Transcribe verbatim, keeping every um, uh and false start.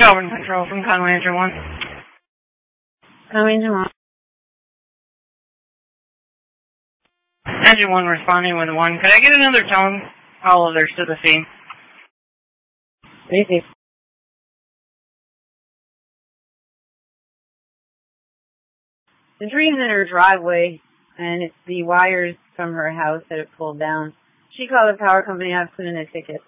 Calvin Control from Conway Engine one. Conway Engine one. Engine one responding with one. Could I get another tone? All others to the scene. Easy. The tree's in her driveway, and it's the wires from her house that it pulled down. She called the power company. I've put in a ticket.